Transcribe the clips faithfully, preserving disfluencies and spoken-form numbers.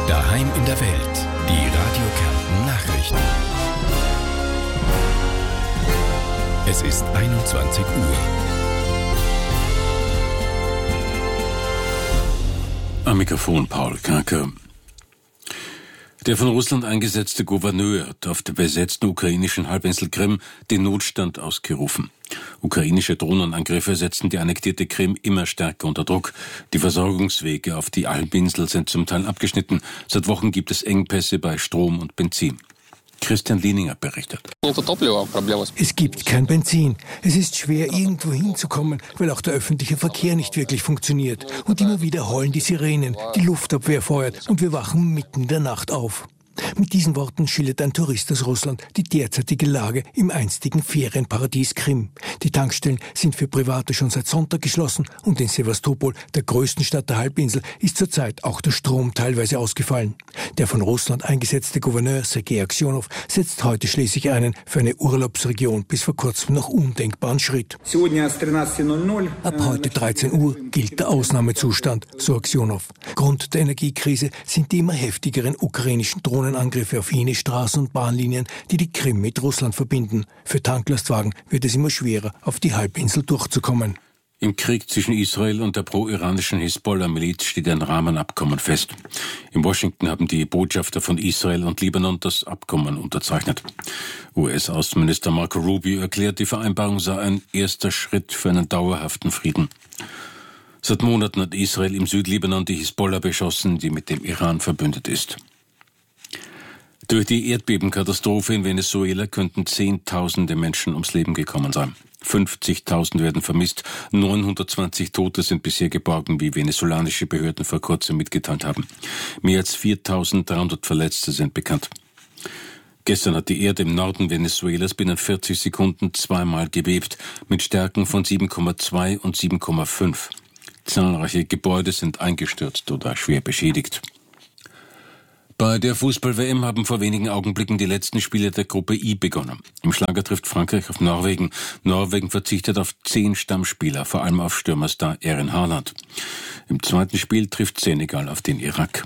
Daheim in der Welt. Die Radio Kärnten Nachrichten. Es ist einundzwanzig Uhr. Am Mikrofon Paul Kaker. Der von Russland eingesetzte Gouverneur hat auf der besetzten ukrainischen Halbinsel Krim den Notstand ausgerufen. Ukrainische Drohnenangriffe setzen die annektierte Krim immer stärker unter Druck. Die Versorgungswege auf die Halbinsel sind zum Teil abgeschnitten. Seit Wochen gibt es Engpässe bei Strom und Benzin. Christian Lieninger berichtet. Es gibt kein Benzin. Es ist schwer, irgendwo hinzukommen, weil auch der öffentliche Verkehr nicht wirklich funktioniert. Und immer wieder heulen die Sirenen, die Luftabwehr feuert und wir wachen mitten in der Nacht auf. Mit diesen Worten schildert ein Tourist aus Russland die derzeitige Lage im einstigen Ferienparadies Krim. Die Tankstellen sind für Private schon seit Sonntag geschlossen und in Sewastopol, der größten Stadt der Halbinsel, ist zurzeit auch der Strom teilweise ausgefallen. Der von Russland eingesetzte Gouverneur Sergei Aksionow setzt heute schließlich einen für eine Urlaubsregion bis vor kurzem noch undenkbaren Schritt. Ab heute dreizehn Uhr gilt der Ausnahmezustand, so Aksionow. Grund der Energiekrise sind die immer heftigeren ukrainischen Drohnen Angriffe auf jene Straßen- und Bahnlinien, die die Krim mit Russland verbinden. Für Tanklastwagen wird es immer schwerer, auf die Halbinsel durchzukommen. Im Krieg zwischen Israel und der pro-iranischen Hisbollah-Miliz steht ein Rahmenabkommen fest. In Washington haben die Botschafter von Israel und Libanon das Abkommen unterzeichnet. U S-Außenminister Marco Rubio erklärt, die Vereinbarung sei ein erster Schritt für einen dauerhaften Frieden. Seit Monaten hat Israel im Südlibanon die Hisbollah beschossen, die mit dem Iran verbündet ist. Durch die Erdbebenkatastrophe in Venezuela könnten Zehntausende Menschen ums Leben gekommen sein. fünfzigtausend werden vermisst, neunhundertzwanzig Tote sind bisher geborgen, wie venezolanische Behörden vor kurzem mitgeteilt haben. Mehr als viertausenddreihundert Verletzte sind bekannt. Gestern hat die Erde im Norden Venezuelas binnen vierzig Sekunden zweimal gebebt, mit Stärken von sieben Komma zwei und sieben Komma fünf. Zahlreiche Gebäude sind eingestürzt oder schwer beschädigt. Bei der Fußball-W M haben vor wenigen Augenblicken die letzten Spiele der Gruppe I begonnen. Im Schlager trifft Frankreich auf Norwegen. Norwegen verzichtet auf zehn Stammspieler, vor allem auf Stürmerstar Erling Haaland. Im zweiten Spiel trifft Senegal auf den Irak.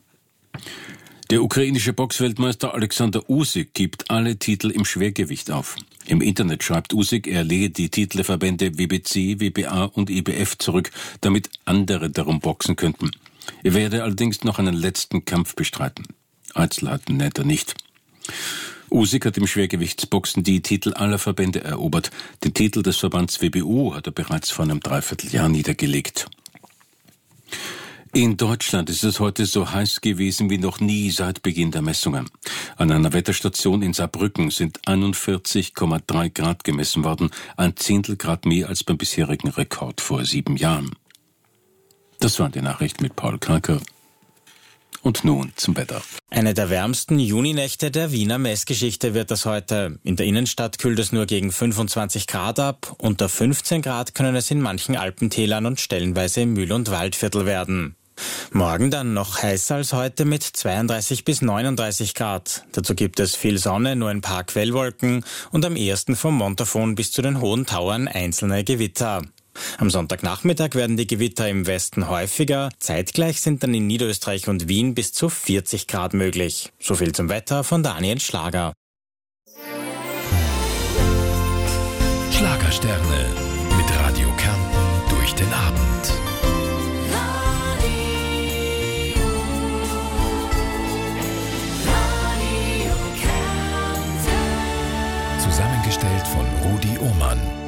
Der ukrainische Boxweltmeister Alexander Usyk gibt alle Titel im Schwergewicht auf. Im Internet schreibt Usyk, er lege die Titel der Verbände W B C, W B A und I B F zurück, damit andere darum boxen könnten. Er werde allerdings noch einen letzten Kampf bestreiten. Einzelheiten nennt er nicht. Usyk hat im Schwergewichtsboxen die Titel aller Verbände erobert. Den Titel des Verbands W B O hat er bereits vor einem Dreivierteljahr niedergelegt. In Deutschland ist es heute so heiß gewesen wie noch nie seit Beginn der Messungen. An einer Wetterstation in Saarbrücken sind einundvierzig Komma drei Grad gemessen worden, ein Zehntel Grad mehr als beim bisherigen Rekord vor sieben Jahren. Das waren die Nachrichten mit Paul Kaker. Und nun zum Wetter. Eine der wärmsten Juninächte der Wiener Messgeschichte wird das heute. In der Innenstadt kühlt es nur gegen fünfundzwanzig Grad ab. Unter fünfzehn Grad können es in manchen Alpentälern und stellenweise im Mühl- und Waldviertel werden. Morgen dann noch heißer als heute mit zweiunddreißig bis neununddreißig Grad. Dazu gibt es viel Sonne, nur ein paar Quellwolken und am ehesten vom Montafon bis zu den hohen Tauern einzelne Gewitter. Am Sonntagnachmittag werden die Gewitter im Westen häufiger. Zeitgleich sind dann in Niederösterreich und Wien bis zu vierzig Grad möglich. So viel zum Wetter von Daniel Schlager. Schlagersterne mit Radio Kärnten durch den Abend. Radio, Radio Kärnten. Zusammengestellt von Rudi Ohmann.